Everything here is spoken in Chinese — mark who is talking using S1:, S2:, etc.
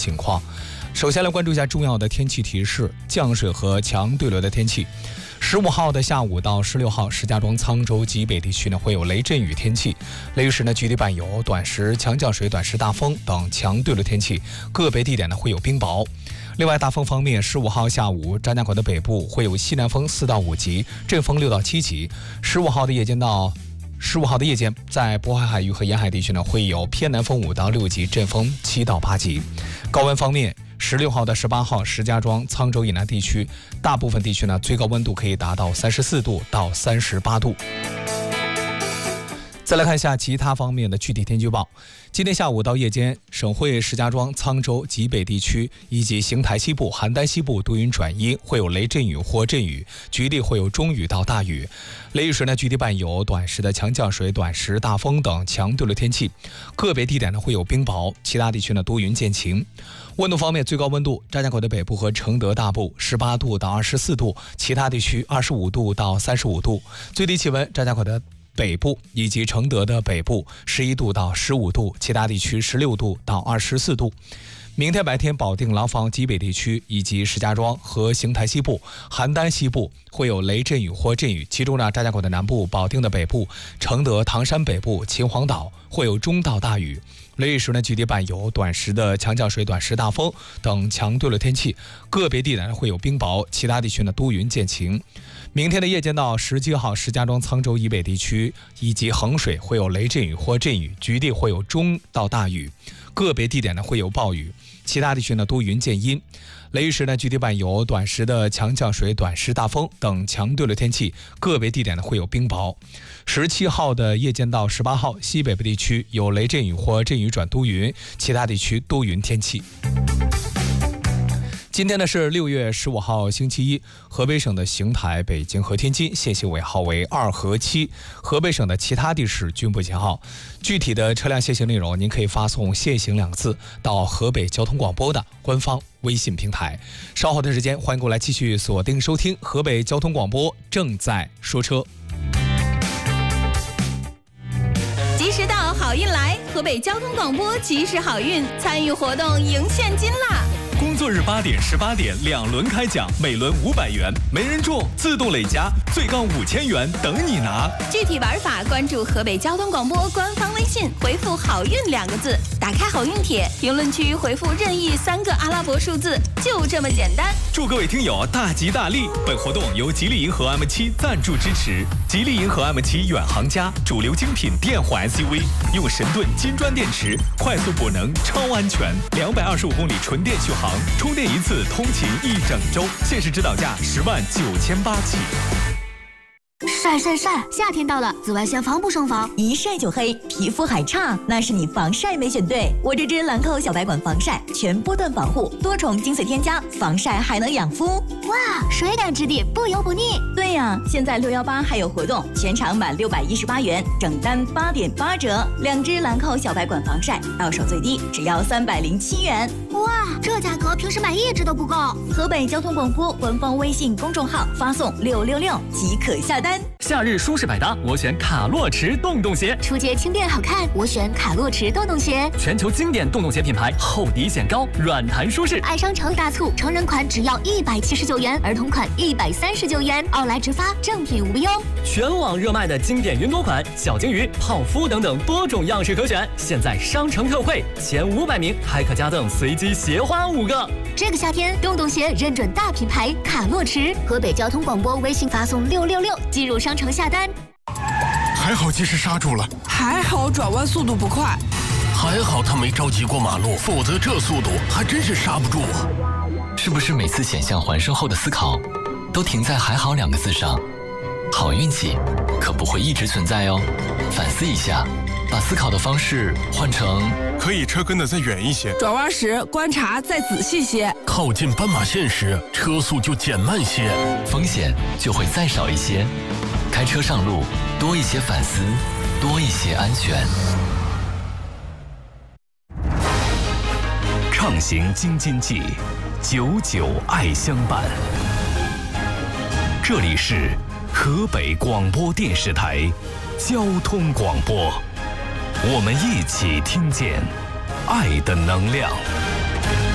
S1: 情况。首先来关注一下重要的天气提示：降水和强对流的天气。15号的下午到16号，石家庄、沧州及北地区会有雷阵雨天气，雷雨时局地伴有短时强降水、短时大风等强对流天气，个别地点会有冰雹。另外，大风方面，15号下午，张家口的北部会有西南风4到5级，阵风6到7级。15号的夜间，在渤海海域和沿海地区会有偏南风5到6级，阵风7到8级。高温方面，16号到18号，石家庄、沧州以南地区大部分地区最高温度可以达到34度到38度。再来看一下其他方面的具体天气预报。今天下午到夜间，省会石家庄、沧州及北地区以及邢台西部、邯郸西部多云转阴，会有雷阵雨或阵雨，局地会有中雨到大雨。雷雨时局地伴有短时的强降水、短时大风等强对流天气，个别地点会有冰雹，其他地区多云见晴。温度方面，最高温度张家口的北部和承德大部18度到24度，其他地区25度到35度。最低气温张家口的北部以及承德的北部11度到15度，其他地区16度到24度。明天白天，保定、廊坊及北地区以及石家庄和邢台西部、邯郸西部会有雷阵雨或阵雨，其中张家口的南部、保定的北部、承德、唐山北部、秦皇岛会有中到大雨。雷雨时局地伴有短时的强降水、短时大风等强对流天气，个别地点会有冰雹，其他地区多云见晴。明天的夜间到17号，石家庄、沧州以北地区以及衡水会有雷阵雨或阵雨，局地会有中到大雨，个别地点会有暴雨，其他地区多云见阴。雷雨时局地伴有短时的强降水、短时大风等强对流天气，个别地点会有冰雹。17号的夜间到18号，西北部地区有雷阵雨或阵雨转多云，其他地区多云天气。今天是6月15号星期一，河北省的邢台、北京和天津限行尾号为2和7，河北省的其他地市均不限号。具体的车辆限行内容，您可以发送限行2个字到河北交通广播的官方微信平台。稍后的时间，欢迎过来继续锁定收听河北交通广播正在说车。
S2: 及时到，好运来！河北交通广播及时好运，参与活动赢现金啦！
S3: 工作日8点、18点2轮开奖，每轮500元，没人中自动累加，最高5000元等你拿。
S2: 具体玩法关注河北交通广播官方微信，回复好运2个字，打开好运帖，评论区回复任意3个阿拉伯数字，就这么简单。
S3: 祝各位听友大吉大利！本活动由吉利银河 M7 赞助支持。吉利银河 M7 远航家，主流精品电混 SUV， 用神盾金砖电池，快速补能，超安全，225公里纯电续航，充电一次通勤1整周，限时指导价10.98万起。
S4: 晒晒晒！夏天到了，紫外线防不胜防，
S5: 一晒就黑，皮肤还差，那是你防晒没选对。我这支兰蔻小白管防晒，全波段防护，多重精粹添加，防晒还能养肤。
S4: 哇，水感质地，不油不腻。
S5: 对呀，现在618还有活动，全场满618元，整单8.8折。2支兰蔻小白管防晒，到手最低只要307元。
S4: 哇，这价格平时买1支都不够。
S5: 河北交通广播官方微信公众号发送666即可下单。
S6: 夏日舒适百搭，我选卡洛驰洞洞鞋；
S4: 出街轻便好看，我选卡洛驰洞洞鞋。
S6: 全球经典洞洞鞋品牌，厚底显高，软弹舒适。
S4: 爱商城大促，成人款只要179元，儿童款139元，奥莱直发，正品无忧。
S6: 全网热卖的经典云朵款、小金鱼、泡芙等等多种样式可选，现在商城特惠，前500名还可加赠随机鞋花5个。
S4: 这个夏天，洞洞鞋认准大品牌卡洛驰。河北交通广播微信发送666，进入商城下单。
S7: 还好及时刹住了，
S8: 还好转弯速度不快，
S7: 还好他没着急过马路，否则这速度还真是刹不住啊！
S9: 是不是每次险象环生后的思考，都停在“还好”2个字上？好运气可不会一直存在哦，反思一下，把思考的方式换成
S7: 可以车跟得再远一些，
S8: 转弯时观察再仔细些，
S7: 靠近斑马线时车速就减慢些，
S9: 风险就会再少一些。开车上路，多一些反思，多一些安全。
S10: 畅行京津冀，久久爱相伴。这里是河北广播电视台交通广播，我们一起听见爱的能量。